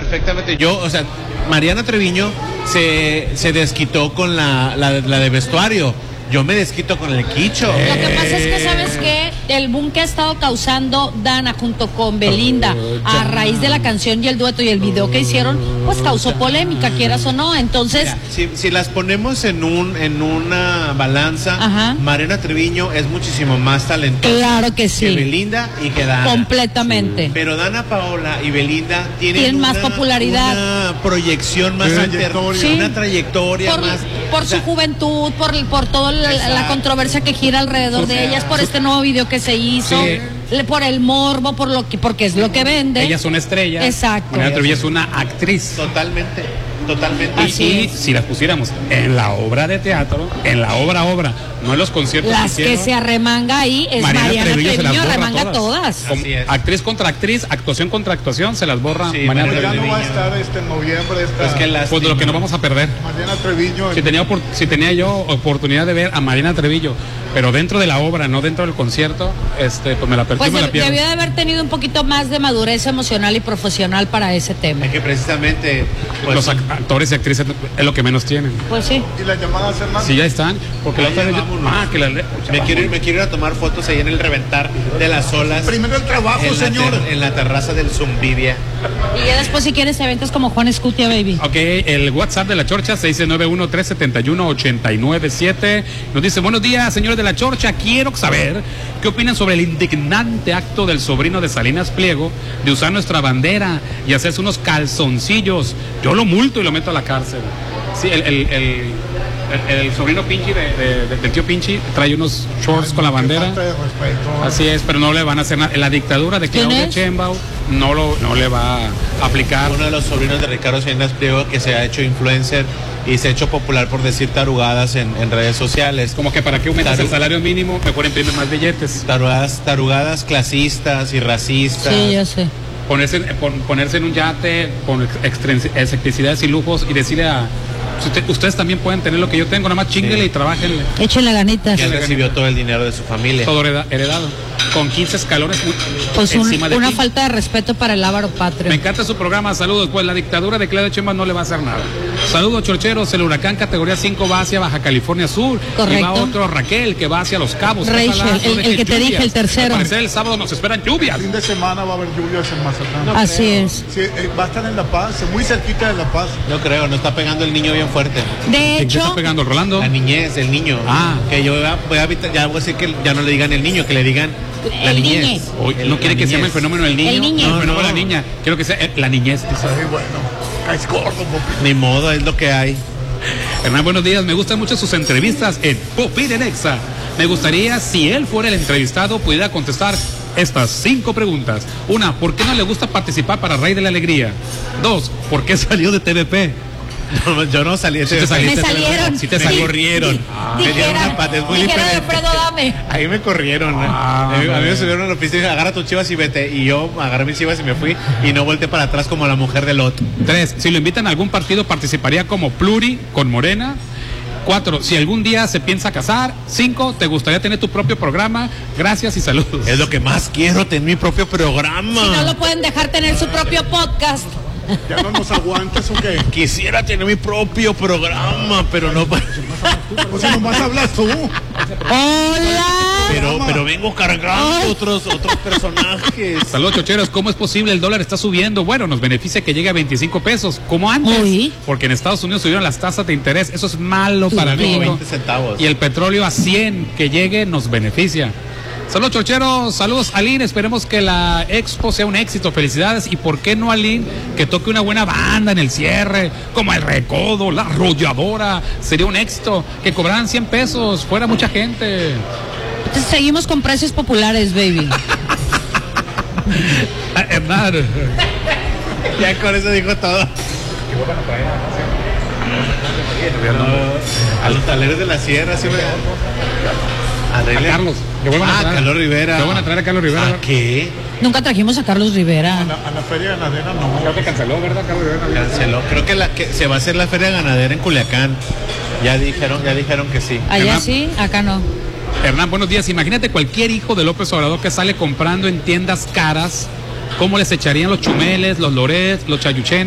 perfectamente. Yo, o sea, Mariana Treviño se desquitó con la de vestuario. Yo me desquito con el quicho. Lo que pasa es que, ¿sabes qué? El boom que ha estado causando Dana junto con Belinda a raíz de la canción y el dueto y el video que hicieron, pues causó polémica, quieras o no. Entonces, mira, si las ponemos en una balanza, ajá, Mariana Treviño es muchísimo más talentosa. Claro que sí. Que Belinda y que Dana. Completamente. Sí. Pero Dana Paola y Belinda tienen más popularidad, una proyección más trayectoria, sí, una trayectoria más. Por su juventud, por todo la controversia que gira alrededor de ellas, por este nuevo video que se hizo, sí, por el morbo, porque es lo que vende. Ella es una estrella. Exacto. Mariana Treviño es una actriz. Totalmente. Y si las pusiéramos en la obra de teatro, en la obra, no en los conciertos. Las que se arremanga ahí es Mariana Treviño, arremanga todas. Actriz contra actriz, actuación contra actuación, se las borra sí, Mariana Treviño. Ya Treviño. no va a estar en noviembre. Pues de lo que no vamos a perder. Mariana Treviño. Si tenía yo oportunidad de ver a Mariana Treviño, pero dentro de la obra, no dentro del concierto, pues me la perdí, pues me la pierdo. Debió de haber tenido un poquito más de madurez emocional y profesional para ese tema. Es que precisamente pues, los actores y actrices es lo que menos tienen. Pues sí. ¿Y las llamadas, Hernán? Sí, ya están. Porque la otra vez me quiero ir a tomar fotos ahí en el reventar de las olas. Primero el trabajo, señor. En la terraza del Zumbidia. Y ya después, si quieres, eventos como Juan Escutia, baby. Ok, el WhatsApp de la Chorcha, 691-371-897. Nos dice, buenos días, señores de la Chorcha. Quiero saber qué opinan sobre el indignante acto del sobrino de Salinas Pliego de usar nuestra bandera y hacerse unos calzoncillos. Yo lo multo y lo meto a la cárcel. Sí, el sobrino Pinchi del tío Pinchi trae unos shorts con la bandera. Falta de respeto. Así es, pero no le van a hacer nada. En la dictadura de Claudia Sheinbaum no le va a aplicar. Uno de los sobrinos de Ricardo Salinas Pliego que se ha hecho influencer y se ha hecho popular por decir tarugadas en redes sociales. Como que para que aumentas el salario mínimo, mejor imprimes más billetes. Tarugadas clasistas y racistas. Sí, yo sé. Ponerse en un yate con excentricidades y lujos y decirle a... ustedes también pueden tener lo que yo tengo, nada más chinguele y trabajenle. Échenle ganitas. Y él recibió todo el dinero de su familia. Todo heredado. Con 15 escalones pues encima de una ti. Falta de respeto para el Ávaro Patrio. Me encanta su programa, saludos. Pues la dictadura de Claudia Sheinbaum no le va a hacer nada. Saludos, chorcheros. El huracán categoría 5 va hacia Baja California Sur. Correcto. Y va otro Raquel que va hacia Los Cabos. Rachel, el que te dije, el tercero. Al parecer el sábado nos esperan lluvias. El fin de semana va a haber lluvias en Mazatlán. Así es. Sí, va a estar en La Paz, muy cerquita de La Paz. No creo, no está pegando el niño bien fuerte. De hecho, está pegando el Rolando. La niñez, el niño. Que yo voy a decir que ya no le digan el niño, que le digan la niñez. No quiere que se llame el fenómeno del niño. El niño. No, el fenómeno de la niña. Quiero que sea la niñez. Ay, bueno, caes gordo, papi. Ni modo, es lo que hay. Hernán, buenos días. Me gustan mucho sus entrevistas en Popín en Exa. Me gustaría, si él fuera el entrevistado, pudiera contestar estas 5 preguntas. 1, ¿por qué no le gusta participar para Rey de la Alegría? 2, ¿por qué salió de TVP? No, yo no salí de Sí te saliste, me salieron. Sí te Me salieron. corrron. Me dieron una pata, es muy diferente. Alfredo, dame. Ahí me corrieron. A mí me subieron a la oficina y dijeron, agarra tus chivas y vete. Y yo agarré mis chivas y me fui y no volteé para atrás como la mujer de Lot. 3, si lo invitan a algún partido, participaría como pluri con Morena. 4, si algún día se piensa casar. 5, ¿te gustaría tener tu propio programa? Gracias y saludos. Es lo que más quiero, tener mi propio programa. Si no lo pueden dejar tener su propio podcast. ¿Ya no nos aguantas o qué? Quisiera tener mi propio programa, pero no. O sea, nomás hablas tú. Hola. Pero vengo cargando otros personajes. Saludos, chocheros. ¿Cómo es posible? El dólar está subiendo. Bueno, nos beneficia que llegue a 25 pesos, como antes. Uy. Porque en Estados Unidos subieron las tasas de interés. Eso es malo para México. 20 centavos. Y el petróleo a 100 que llegue nos beneficia. Saludos, chocheros. Saludos, Aline. Esperemos que la expo sea un éxito. Felicidades. Y por qué no, Aline, que toque una buena banda en el cierre, como El Recodo, La Arrolladora. Sería un éxito. Que cobraran 100 pesos. Fuera mucha gente. Entonces, seguimos con precios populares, baby. Hernán. Ya con eso dijo todo. A los taleros de la sierra, sí, A Carlos. Que vuelvan a traer. Carlos Rivera. Que vuelvan a traer a Carlos Rivera. ¿A qué? Nunca trajimos a Carlos Rivera. A la feria ganadera no. Creo que canceló, ¿verdad, Carlos Rivera? Canceló. Creo que se va a hacer la feria ganadera en Culiacán. Ya dijeron que sí. Allá Hernán, sí, acá no. Hernán, buenos días. Imagínate cualquier hijo de López Obrador que sale comprando en tiendas caras, cómo les echarían los chumeles, los lorets, los chayuchenes.